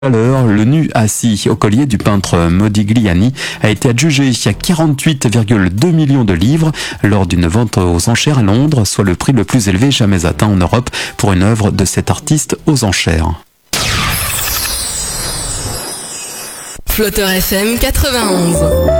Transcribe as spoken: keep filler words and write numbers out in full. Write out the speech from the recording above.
Alors, le nu assis au collier du peintre Modigliani a été adjugé à quarante-huit virgule deux millions de livres lors d'une vente aux enchères à Londres, soit le prix le plus élevé jamais atteint en Europe pour une œuvre de cet artiste aux enchères. Flutter F M quatre-vingt-onze.